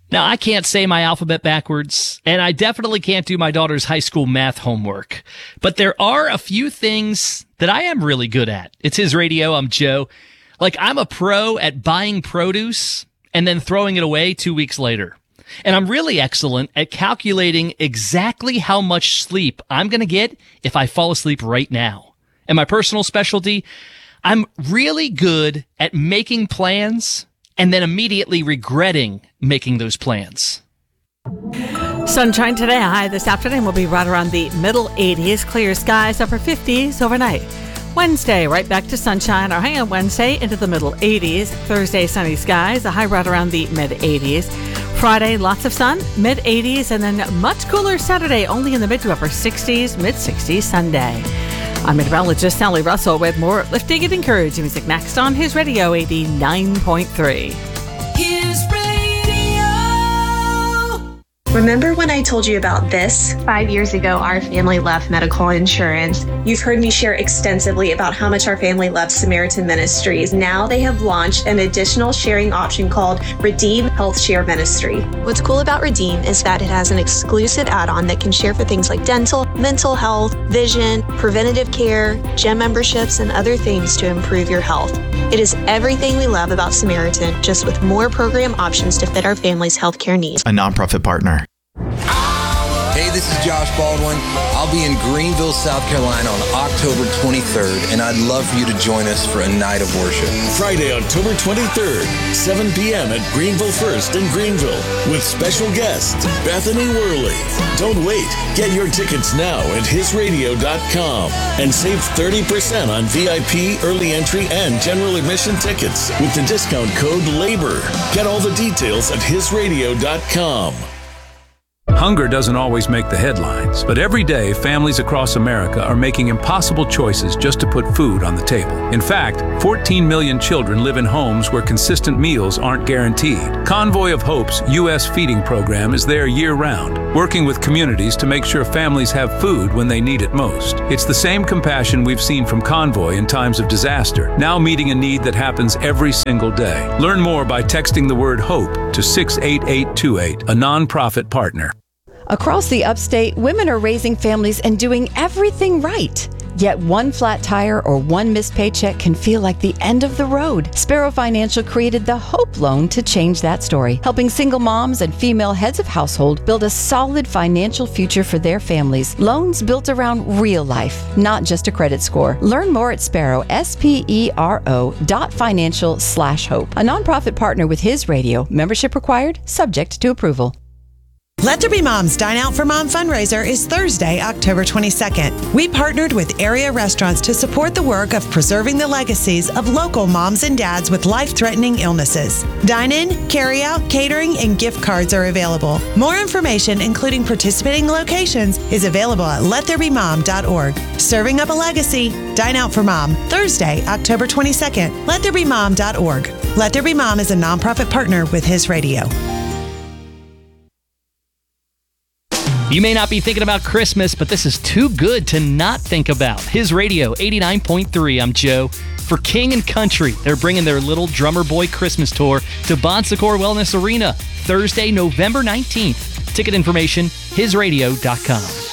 Now, I can't say my alphabet backwards, and I definitely can't do my daughter's high school math homework. But there are a few things that I am really good at. It's His Radio. I'm Joe. Like, I'm a pro at buying produce and then throwing it away 2 weeks later. And I'm really excellent at calculating exactly how much sleep I'm going to get if I fall asleep right now. And my personal specialty, I'm really good at making plans and then immediately regretting making those plans. Sunshine today. High this afternoon will be right around the middle 80s. Clear skies, upper 50s overnight. Wednesday, right back to sunshine. Our high on Wednesday into the middle 80s. Thursday, sunny skies. A high right around the mid 80s. Friday, lots of sun, mid 80s. And then much cooler Saturday, only in the mid to upper 60s, mid 60s Sunday. I'm meteorologist Sally Russell with more uplifting and encouraging music next on His Radio 89.3. His Radio. Remember when I told you about this? 5 years ago, our family left medical insurance. You've heard me share extensively about how much our family loves Samaritan Ministries. Now they have launched an additional sharing option called Redeem Health Share Ministry. What's cool about Redeem is that it has an exclusive add-on that can share for things like dental, mental health, vision, preventative care, gym memberships, and other things to improve your health. It is everything we love about Samaritan, just with more program options to fit our family's healthcare needs. A nonprofit partner. Hey, this is Josh Baldwin. I'll be in Greenville, South Carolina on October 23rd, and I'd love for you to join us for a night of worship. Friday, October 23rd, 7 p.m. at Greenville First in Greenville with special guest Bethany Worley. Don't wait. Get your tickets now at hisradio.com and save 30% on VIP, early entry, and general admission tickets with the discount code LABOR. Get all the details at hisradio.com. Hunger doesn't always make the headlines, but every day families across America are making impossible choices just to put food on the table. In fact, 14 million children live in homes where consistent meals aren't guaranteed. Convoy of Hope's U.S. feeding program is there year-round, working with communities to make sure families have food when they need it most. It's the same compassion we've seen from Convoy in times of disaster, now meeting a need that happens every single day. Learn more by texting the word HOPE to 68828, a nonprofit partner. Across the upstate, women are raising families and doing everything right. Yet one flat tire or one missed paycheck can feel like the end of the road. Sparrow Financial created the Hope Loan to change that story, helping single moms and female heads of household build a solid financial future for their families. Loans built around real life, not just a credit score. Learn more at Sparrow, SPERO.financial/hope. A nonprofit partner with His Radio. Membership required, subject to approval. Let There Be Moms Dine Out for Mom fundraiser is Thursday, October 22nd. We partnered with area restaurants to support the work of preserving the legacies of local moms and dads with life-threatening illnesses. Dine-in, carry-out, catering, and gift cards are available. More information, including participating locations, is available at lettherebemom.org. Serving up a legacy. Dine Out for Mom, Thursday, October 22nd. Lettherebemom.org. Let There Be Mom is a nonprofit partner with His Radio. You may not be thinking about Christmas, but this is too good to not think about. His Radio 89.3. I'm Joe. For King and Country, they're bringing their Little Drummer Boy Christmas tour to Bon Secours Wellness Arena Thursday, November 19th. Ticket information, hisradio.com.